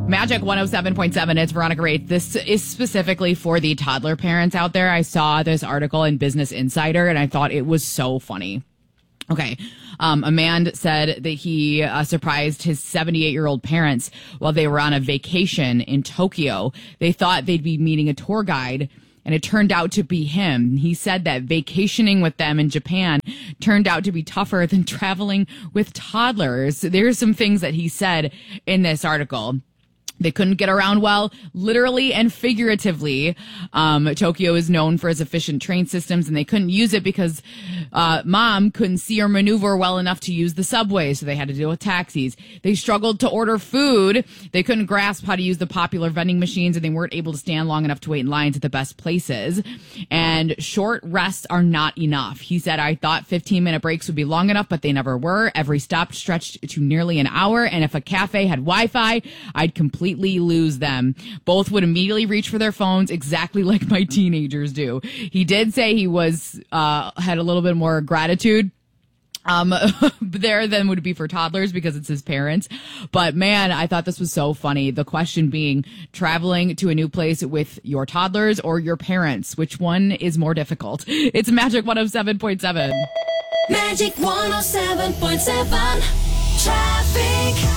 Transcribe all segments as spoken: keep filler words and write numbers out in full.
Magic one oh seven point seven, it's Veronica Rate. This is specifically for the toddler parents out there. I saw this article in Business Insider, and I thought it was so funny. Okay. Um, a man said that he uh, surprised his seventy-eight-year-old parents while they were on a vacation in Tokyo. They thought they'd be meeting a tour guide, and it turned out to be him. He said that vacationing with them in Japan turned out to be tougher than traveling with toddlers. There's some things that he said in this article. They couldn't get around well, literally and figuratively. Um, Tokyo is known for its efficient train systems, and they couldn't use it because uh, mom couldn't see or maneuver well enough to use the subway, so they had to deal with taxis. They struggled to order food. They couldn't grasp how to use the popular vending machines, and they weren't able to stand long enough to wait in lines at the best places. And short rests are not enough. He said, I thought fifteen-minute breaks would be long enough, but they never were. Every stop stretched to nearly an hour, and if a cafe had Wi-Fi, I'd completely lose them. Both would immediately reach for their phones, exactly like my teenagers do. He did say he was uh had a little bit more gratitude um there than would be for toddlers because it's his parents. But man, I thought this was so funny. The question being, traveling to a new place with your toddlers or your parents, which one is more difficult? It's Magic one oh seven point seven. Magic one oh seven point seven. Traffic.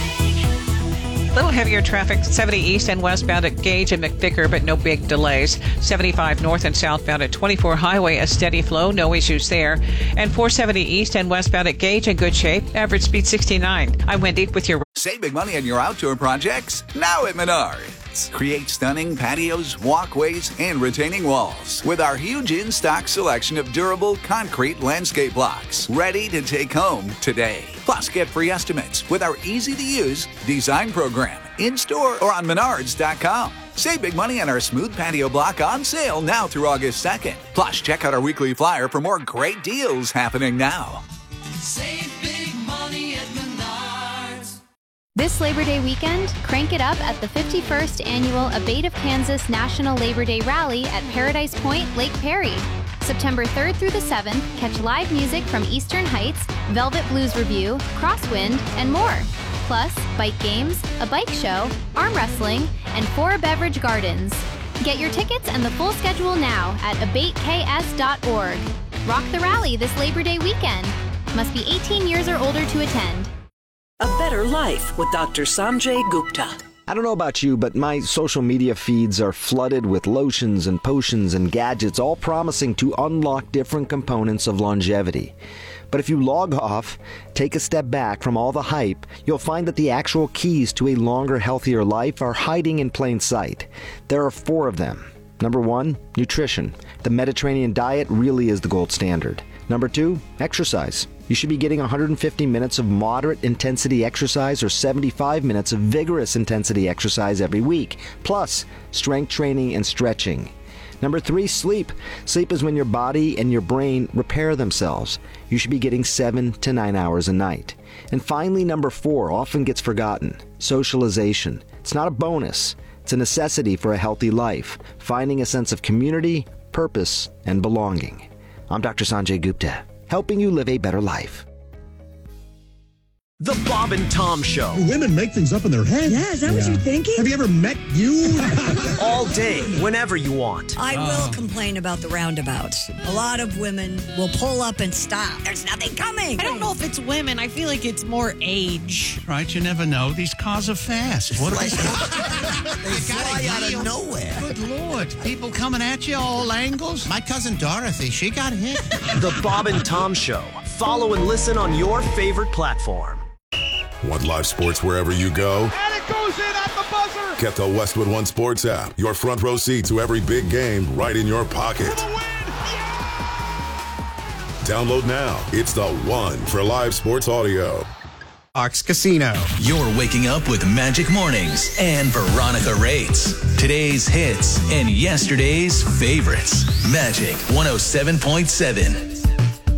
A little heavier traffic, seventy east and westbound at Gage and McVicker, but no big delays. seventy-five north and southbound at twenty-four Highway, a steady flow, no issues there. And four seventy east and westbound at Gage in good shape, average speed sixty-nine. I'm Wendy with your... Save big money on your outdoor projects now at Menards. Create stunning patios, walkways, and retaining walls with our huge in-stock selection of durable concrete landscape blocks ready to take home today. Plus, get free estimates with our easy-to-use design program in-store or on menards dot com. Save big money on our smooth patio block on sale now through August second. Plus, check out our weekly flyer for more great deals happening now. Save big money at Menards. This Labor Day weekend, crank it up at the fifty-first Annual Abate of Kansas National Labor Day Rally at Paradise Point, Lake Perry. September third through the seventh, catch live music from Eastern Heights, Velvet Blues Review, Crosswind, and more. Plus, bike games, a bike show, arm wrestling, and four beverage gardens. Get your tickets and the full schedule now at abate k s dot org. Rock the rally this Labor Day weekend. Must be eighteen years or older to attend. A Better Life with Doctor Sanjay Gupta. I don't know about you, but my social media feeds are flooded with lotions and potions and gadgets, all promising to unlock different components of longevity. But if you log off, take a step back from all the hype, you'll find that the actual keys to a longer, healthier life are hiding in plain sight. There are four of them. Number one, nutrition. The Mediterranean diet really is the gold standard. Number two, exercise. You should be getting one hundred fifty minutes of moderate intensity exercise or seventy-five minutes of vigorous intensity exercise every week, plus strength training and stretching. Number three, sleep. Sleep is when your body and your brain repair themselves. You should be getting seven to nine hours a night. And finally, number four, often gets forgotten, socialization. It's not a bonus. It's a necessity for a healthy life, finding a sense of community, purpose, and belonging. I'm Doctor Sanjay Gupta, helping you live a better life. The Bob and Tom Show. Women make things up in their head. Yeah, is that yeah. what you're thinking? Have you ever met you? All day, whenever you want. I oh. will complain about the roundabouts. A lot of women will pull up and stop. There's nothing coming. I don't know if it's women. I feel like it's more age. Right, you never know. These cars are fast. What are they? They fly out of nowhere. Good Lord. People coming at you all angles. My cousin Dorothy, she got hit. The Bob and Tom Show. Follow and listen on your favorite platform. Want live sports wherever you go? And it goes in at the buzzer! Get the Westwood One Sports app. Your front row seat to every big game right in your pocket. For the win! Yeah! Download now. It's the one for live sports audio. Ox Casino. You're waking up with Magic Mornings and Veronica Rates. Today's hits and yesterday's favorites. Magic one oh seven point seven.